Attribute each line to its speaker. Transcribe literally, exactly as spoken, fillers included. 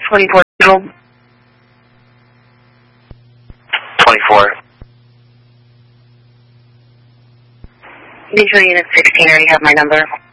Speaker 1: twenty-four.
Speaker 2: twenty-four.
Speaker 1: Visual Unit sixteen, already have my number.